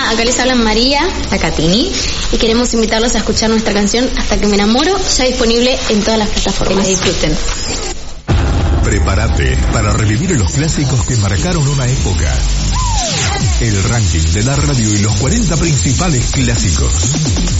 Hola, acá les hablan María, acá Tini, y queremos invitarlos a escuchar nuestra canción Hasta que me enamoro, ya disponible en todas las plataformas. Que la disfruten. Prepárate para revivir los clásicos que marcaron una época. El ranking de la radio y los 40 principales clásicos.